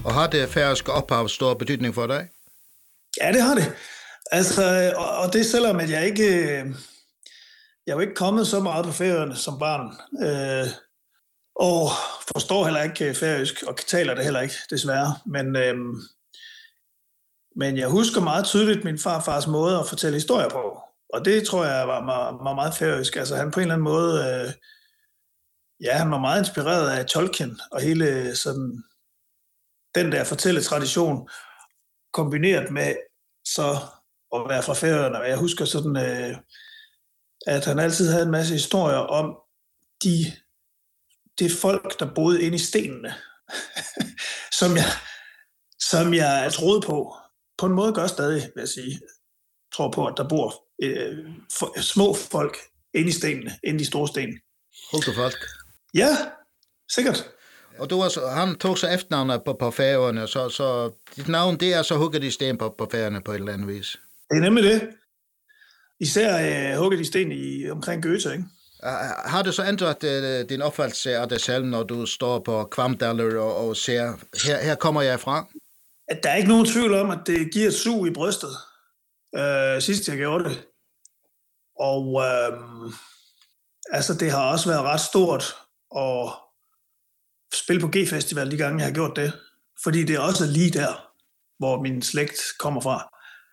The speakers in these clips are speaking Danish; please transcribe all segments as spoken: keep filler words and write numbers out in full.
Og har det færøske ophav stor betydning for dig? Ja, det har det. Altså, og, og det selvom, at jeg ikke... Jeg er jo ikke kommet så meget på Færøerne som barn, øh, og forstår heller ikke færøsk, og taler det heller ikke, desværre. Men, øh, men jeg husker meget tydeligt min farfars måde at fortælle historier på, og det tror jeg var, var, var meget færøsk. Altså han på en eller anden måde, øh, ja, han var meget inspireret af Tolkien, og hele sådan, den der fortælletradition, kombineret med så at være fra Færøerne. Og jeg husker sådan... Øh, at han altid havde en masse historier om de, det folk, der boede inde i stenene, som, jeg, som jeg troede på. På en måde gør stadig, vil jeg sige. Jeg tror på, at der bor øh, for, små folk inde i stenene, inde i de store sten. Hultefolk? Ja, sikkert. Og du var, han tog så efternavnet på, på Færøerne, så, så dit navn, det er så hugget i sten på, på Færøerne på et eller andet vis. Det er nemlig det. Især øh, hugget i sten i, omkring Goethe, ikke? Har du så ændret øh, din opfattelse af dig selv, når du står på Kvarmdaller og, og ser, her, her kommer jeg fra? At der er ikke nogen tvivl om, at det giver et sug i brystet, øh, sidst jeg gjorde det. Og øh, altså, det har også været ret stort at spille på G-festival de gange, jeg har gjort det. Fordi det er også lige der, hvor min slægt kommer fra.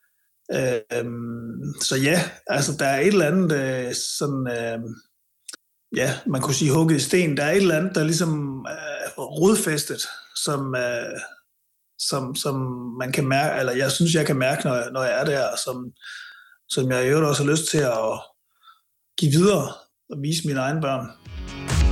Øhm, så ja, altså der er et eller andet øh, sådan, øh, ja, man kunne sige hugget i sten. Der er et eller andet, der ligesom øh, rodfæstet, som, øh, som, som man kan mærke, eller jeg synes, jeg kan mærke, når jeg, når jeg er der, som, som jeg i øvrigt også har lyst til at give videre og vise mine egne børn.